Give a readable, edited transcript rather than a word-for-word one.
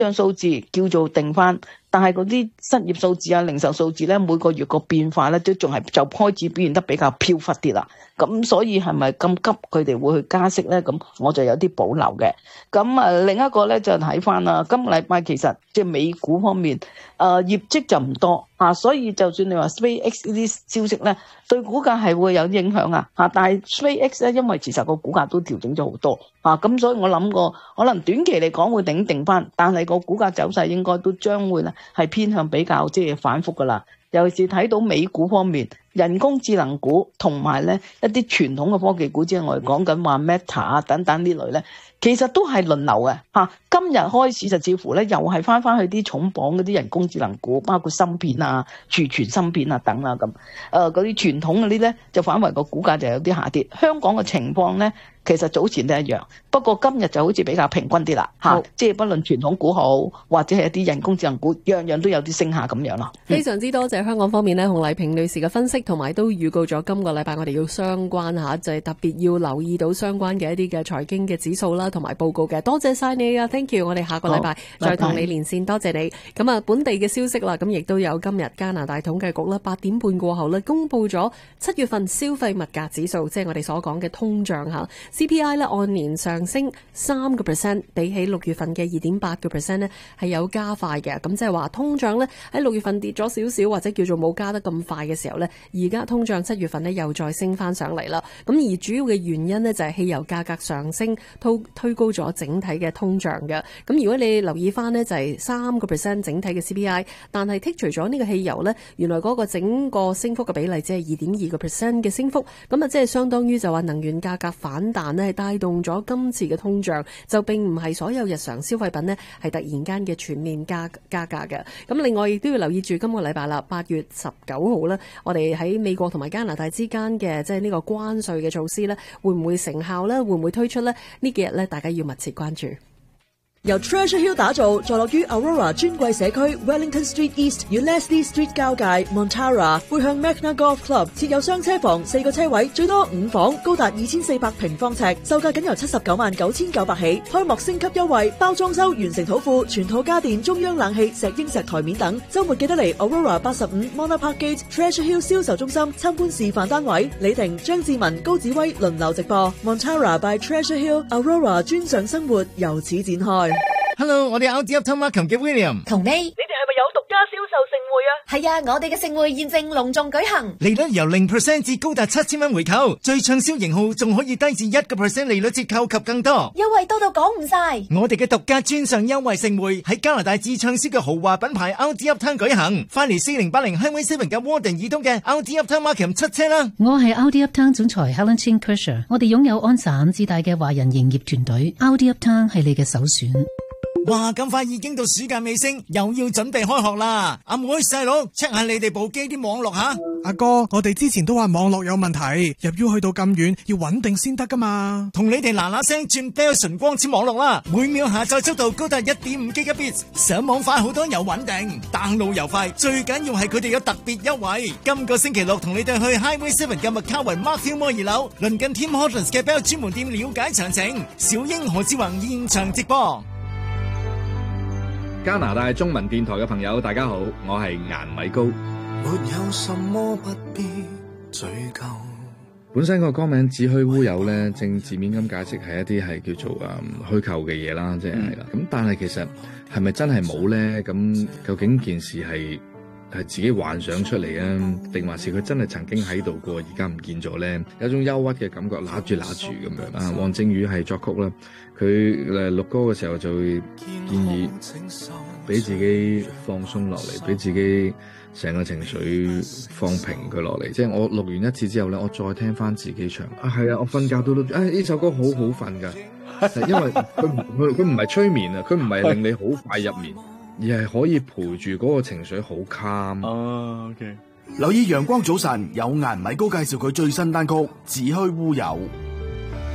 樣數字叫做定翻，但係嗰啲失業數字啊、零售數字咧，每個月個變化咧都仲係就開始表現得比較飄忽啲啦。咁所以係咪咁急佢哋會去加息咧？咁我就有啲保留嘅。咁另一個咧就睇翻啦，今個禮拜其實即係美股方面，業績就唔多啊，所以就算你話 SpaceX 呢啲消息咧，對股價係會有影響啊。但係 SpaceX 咧，因為其實個股價都調整咗好多啊，咁所以我諗過可能短期嚟講會定翻，但係個股價走勢應該都將會咧係偏向比較即係反覆噶啦。尤其是睇到美股方面，人工智能股同埋咧一啲傳統嘅科技股，即係我哋講緊話 Meta 啊等等呢類咧，其實都係輪流嘅嚇。今日開始就似乎咧又係翻去啲重磅嗰啲人工智能股，包括芯片啊、儲存芯片啊等啦咁。嗰啲傳統嗰啲咧就反為個股價就有啲下跌。香港嘅情況咧，其實早前都一樣，不過今日就好似比較平均啲啦嚇，即係不論傳統股好或者係一啲人工智能股，樣樣都有啲升下咁樣咯。 非常之多謝香港方面呢，洪麗萍女士嘅分析，同埋都預告咗今個禮拜我哋要相關嚇，就係特別要留意到相關嘅一啲嘅財經嘅指數啦，同埋報告嘅。多謝晒你啊 ，thank you！我哋下個禮拜再同你連線，多謝你。咁啊，本地嘅消息啦，咁亦都有今日加拿大統計局啦，8點半過後呢，公佈咗7月份消費物價指數，即係我哋所講嘅通脹嚇。CPI 咧按年上升3%，比起6月份嘅2.8%咧係有加快嘅。咁即係話通脹咧喺6月份跌咗少少，或者叫做冇加得咁快嘅時候咧，而家通脹7月份咧又再升翻上嚟啦。咁而主要嘅原因咧就係汽油價格上升，推高咗整體嘅通脹嘅。咁如果你留意翻咧就係3%整體嘅 CPI， 但係剔除咗呢個汽油咧，原來嗰個整個升幅嘅比例只係2.2% 嘅升幅。咁啊即係相當於就話能源價格反彈咧係帶動咗今次嘅通脹，就並唔係所有日常消費品呢係突然間嘅全面加價嘅。咁另外亦都要留意住今個禮拜啦，8月19號呢，我哋喺美國同埋加拿大之間嘅即係呢個關稅嘅措施呢，會唔會成效呢？會唔會推出呢？呢幾日呢，大家要密切關注。 由 Treasure Hill 打造，坐落於 Aurora 尊貴社區 Wellington Street East 與 Leslie Street 交界 Montara， 會向 Magna Golf Club 設有雙車房，4個車位，最多5房，高達2400平方尺，售價僅由799900起，開幕升級優惠，包裝修完成土庫，全套家電、中央冷氣、石英石台面等。周末記得嚟 Aurora 85 Mona Park Gate Treasure Hill 銷售中心參觀示範單位，李婷、張志文、高子威輪流直播。Montara by Treasure Hill Aurora 專上生活由此展開。 Hello， 我哋 Audi Uptown Markham 嘅 William。 同你哋係咪有獨家銷售盛會啊？ 係啊，我哋嘅盛會現正隆重舉行， 利率由 0% 至高達7000蚊回購，最暢銷型號仲可以低至1% 利率折扣及更多， 優惠多到講唔晒。 我哋嘅獨家專上優惠盛會喺加拿大最暢銷嘅豪華品牌 Audi Uptown 舉行，翻嚟4080 Highway 7嘅 Warden 以東嘅 Audi Uptown Markham 出車啦！ 我係 Audi Uptown 總裁 Helen Chin Kersher， 我哋擁有安省至大嘅華人營業團隊 ，Audi Uptown 係你嘅首選。 哇！咁快已經到暑假尾聲，又要準備開學啦！阿妹細佬 check 下你哋部機啲網絡吓。 阿哥，我哋之前都話網絡有問題，入 U 去到咁遠，要穩定先得噶嘛。 同你哋嗱嗱聲轉 Bell 純光纖網絡啦，每秒下載速度高達 1.5 Gigabits， 上網快好多又穩定，download又快，最緊要係佢哋有特別優惠。今個星期六同你哋去 Highway 7嘅 McCowan Mark Fillmore 2樓，鄰近 Tim Hortons 嘅 Bell 專門店了解詳情。小英何志宏現場直播。 加拿大中文電台嘅朋友大家好，我係顏米高。 沒有什麼不必追究。 本身個歌名子虛烏有咧，正字面咁解釋係一啲係叫做虛構嘅嘢啦，即係啦。咁但係其實係咪真係冇咧？咁究竟件事係自己幻想出嚟啊，定還是佢真係曾經喺度過，而家唔見咗咧？有種憂鬱嘅感覺，揦住咁樣啊。黃正宇係作曲啦。佢錄歌嘅時候就會建議俾自己放鬆落嚟，俾自己成個情緒放平佢落嚟。即係我錄完一次之後咧，我再聽翻自己唱啊，係啊，我瞓覺都呢首歌好好瞓㗎，因為佢唔係催眠啊，佢唔係令你好快入眠，而係可以陪住嗰個情緒好 calm。 哦，OK。 留意陽光早晨，有顏米高介紹佢最新單曲《子虛烏有》。